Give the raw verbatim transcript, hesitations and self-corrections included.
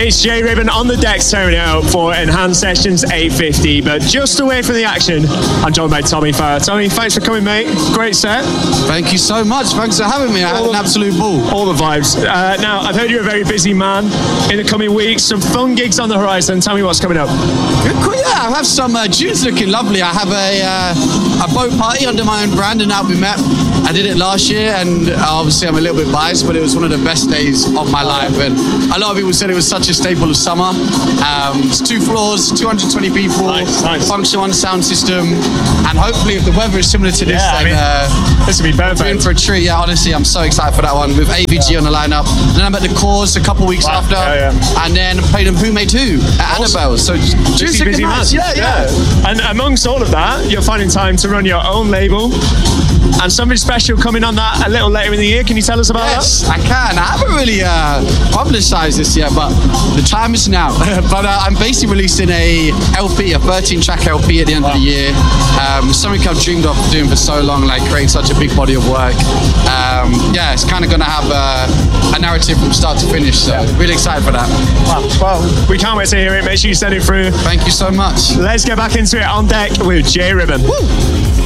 It's Jay Ribbon on the decks tearing it up for Enhanced Sessions eight fifty. But just away from the action, I'm joined by Tommy Farr. Tommy, thanks for coming, mate. Great set. Thank you so much. Thanks for having me. I had an absolute ball. All the vibes. Uh, now, I've heard you're a very busy man in the coming weeks. Some fun gigs on the horizon. Tell me what's coming up. Yeah, I have some uh, tunes looking lovely. I have a uh, a boat party under my own brand, and now we met. I did it last year, and obviously I'm a little bit biased, but it was one of the best days of my life. And a lot of people said it was such a staple of summer. Um, it's two floors, two hundred twenty people, nice, nice. Function one sound system, and hopefully if the weather is similar to this, yeah, then I mean, uh, this would be perfect. In for a treat. Yeah, honestly, I'm so excited for that one with A V G yeah. on the lineup. And then I'm at the Cause a couple weeks wow. after, yeah, yeah. and then played in Pume two at awesome. Annabelle. So busy, busy man. Yeah, yeah, yeah. And amongst all of that, you're finding time to run your own label. And something special coming on that a little later in the year. Can you tell us about yes, that? Yes, I can. I haven't really uh, publicised this yet, but the time is now. but uh, I'm basically releasing a L P, a thirteen track L P at the end wow. of the year. Um, something I've dreamed of doing for so long, like creating such a big body of work. Um, yeah, it's kind of going to have a, a narrative from start to finish, so yeah. really excited for that. Wow. Well, we can't wait to hear it. Make sure you send it through. Thank you so much. Let's get back into it on deck with Jay Ribbon. Woo.